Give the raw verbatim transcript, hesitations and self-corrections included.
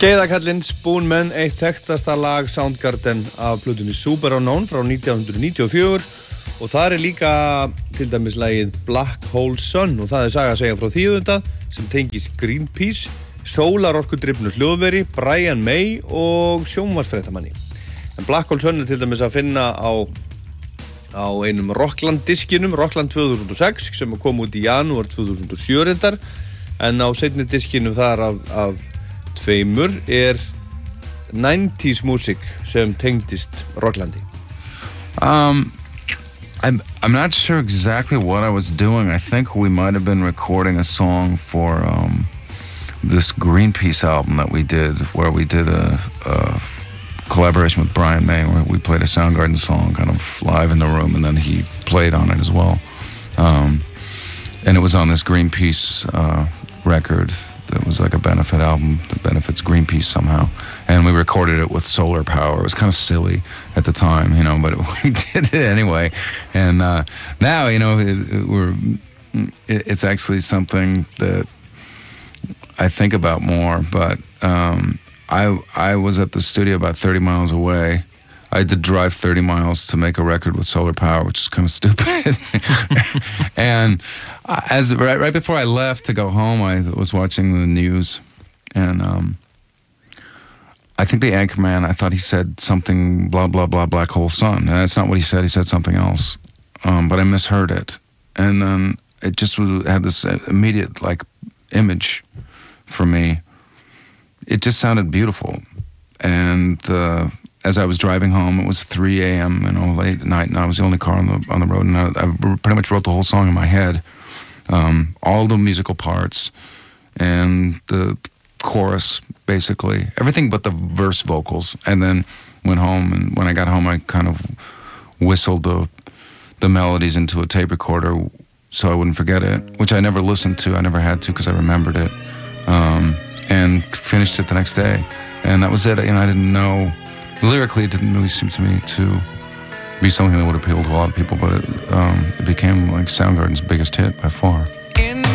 Skeiðakallinn Spoonman, eitt þekktasta lag Soundgarden af plötunni Super Unknown frá nítján hundruð níutíu og fjögur og þar er líka til dæmis lagið Black Hole Sun og það er saga að segja frá þýðunda sem tengist Greenpeace, sólarorkudrifnu hljóðveri, Brian May og sjónvarpsfréttamanni. En Black Hole Sun er til dæmis að finna á, á einum Rockland diskinum, Rockland tvö þúsund og sex sem kom út í janúar tvö þúsund og sjö reyndar, en á seinni diskinum þar af, af tveimur er nineties músík sem tengdist Rocklandi. Um, I'm, I'm not sure exactly what I was doing. I think we might have been recording a song for um, this Greenpeace album that we did, where we did a, a collaboration with Brian May, where we played a Soundgarden song kind of live in the room, and then he played on it as well. Um, and it was on this Greenpeace uh, record. It was like a benefit album that benefits Greenpeace somehow. And we recorded it with solar power. It was kind of silly at the time, you know, but it, we did it anyway. And uh, now, you know, it, it, we're, it, it's actually something that I think about more. But um, I, I was at the studio about thirty miles away. I had to drive thirty miles to make a record with solar power, which is kind of stupid. And as right, right before I left to go home, I was watching the news, and um, I think the anchorman, I thought he said something blah, blah, blah, Black Hole Sun. And that's not what he said. He said something else. Um, but I misheard it. And then it just had this immediate, like, image for me. It just sounded beautiful. And uh, as I was driving home, it was three a.m., you know, late at night, and I was the only car on the on the road, and I, I pretty much wrote the whole song in my head, um, all the musical parts, and the chorus, basically, everything but the verse vocals, and then went home, and when I got home, I kind of whistled the the melodies into a tape recorder so I wouldn't forget it, which I never listened to, I never had to because I remembered it, um, and finished it the next day, and that was it. You know, I didn't know. Lyrically, it didn't really seem to me to be something that would appeal to a lot of people, but it, um, it became like Soundgarden's biggest hit by far.